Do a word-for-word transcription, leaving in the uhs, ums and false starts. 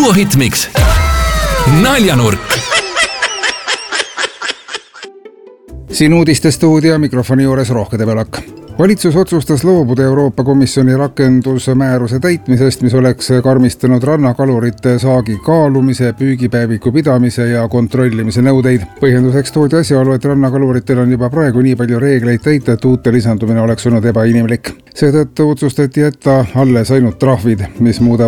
Duo Hitmix. Naljanurk. Siin uudistestuudio mikrofoni juures Rohke Debelak. Valitsus otsustas loobuda Euroopa Komisjoni rakendusmääruse täitmisest, mis oleks karmistanud rannakalurite saagi kaalumise, püügipäeviku pidamise ja kontrollimise nõudeid. Põhjenduseks toodi asjaolu, et rannakaluritel on juba praegu nii palju reegleid täita, et uute lisandumine oleks olnud ebainimlik. Seetõttu otsustati jätta alles ainult trahvid, mis muudab